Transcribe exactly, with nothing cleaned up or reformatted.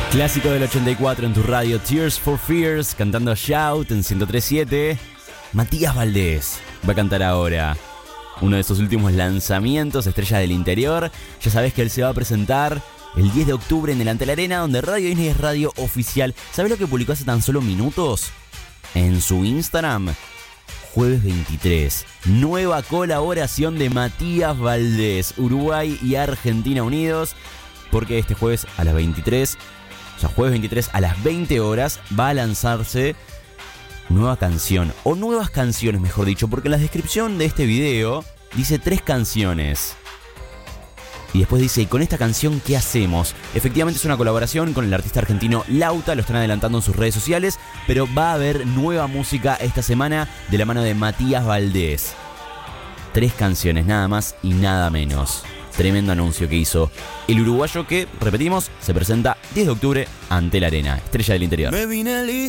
Clásico del ochenta y cuatro en tu radio, Tears for Fears, cantando Shout en ciento tres punto siete. Matías Valdés va a cantar ahora uno de sus últimos lanzamientos, Estrella del Interior. Ya sabés que él se va a presentar el diez de octubre en el Antel Arena, donde Radio Disney es radio oficial. ¿Sabés lo que publicó hace tan solo minutos? En su Instagram, jueves veintitrés, nueva colaboración de Matías Valdés, Uruguay y Argentina unidos, porque este jueves a las veintitrés, o sea, jueves veintitrés a las veinte horas, va a lanzarse nueva canción, o nuevas canciones mejor dicho, porque en la descripción de este video dice tres canciones. Y después dice, ¿y con esta canción qué hacemos? Efectivamente es una colaboración con el artista argentino Lauta, lo están adelantando en sus redes sociales, pero va a haber nueva música esta semana de la mano de Matías Valdés. Tres canciones, nada más y nada menos. Tremendo anuncio que hizo el uruguayo que, repetimos, se presenta diez de octubre ante la Arena, Estrella del Interior.